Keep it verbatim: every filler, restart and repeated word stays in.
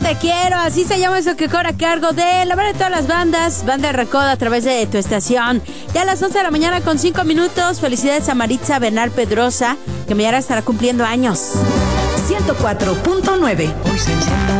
te quiero, así se llama eso que corre a cargo de la banda de todas las bandas, Banda El Recodo a través de tu estación. Ya a las once de la mañana con cinco minutos, felicidades a Maritza Bernal Pedrosa, que mañana estará cumpliendo años. ciento cuatro punto nueve.